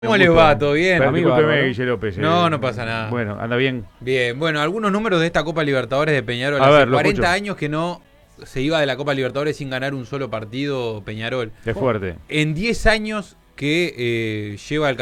¿Cómo les va? ¿Todo bien? Pero discúlpeme, bárbaro. Guille López. No pasa nada. Bueno, anda bien. Bien, bueno, algunos números de esta Copa Libertadores de Peñarol. A Hace ver, lo 40 escucho. años que no se iba de la Copa Libertadores sin ganar un solo partido Peñarol. Es fuerte. En 10 años que lleva el